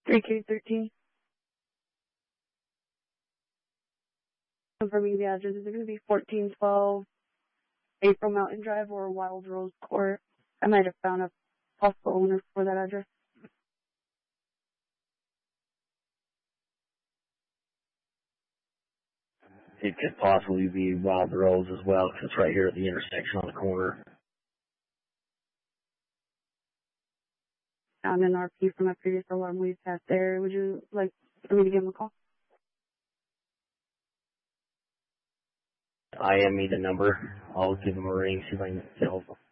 3K13. Confirming the address. Is it going to be 1412 April Mountain Drive or Wild Rose Court? I might have found a possible owner for that address. It could possibly be Wild Rose as well, because it's right here at the intersection on the corner. Found an RP from a previous alarm we've had there. Would you like for me to give him a call? IM me the number. I'll give him a ring, see if I can get hold of him.